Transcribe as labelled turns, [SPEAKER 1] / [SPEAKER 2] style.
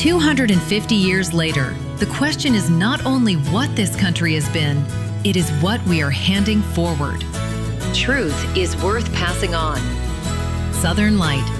[SPEAKER 1] 250 years later, the question is not only what this country has been, it is what we are handing forward. Truth is worth passing on. Southern Light.